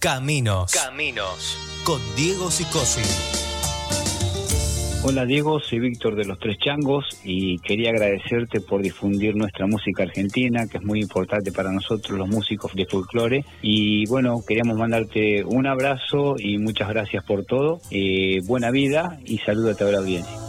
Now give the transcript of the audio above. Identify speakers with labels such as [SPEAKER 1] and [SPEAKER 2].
[SPEAKER 1] Caminos. Con Diego Sicosi.
[SPEAKER 2] Hola Diego, soy Víctor de Los Tres Changos y quería agradecerte por difundir nuestra música argentina, que es muy importante para nosotros los músicos de folclore. Y bueno, queríamos mandarte un abrazo y muchas gracias por todo. Buena vida y salúdate a la audiencia.